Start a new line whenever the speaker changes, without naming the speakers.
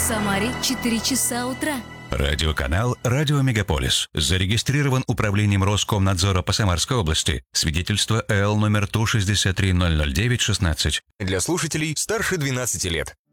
Самаре 4 часа утра.
Радиоканал «Радио Мегаполис». Зарегистрирован Управлением Роскомнадзора по Самарской области. Свидетельство ЭЛ номер 163-009-16.
Для слушателей старше 12 лет.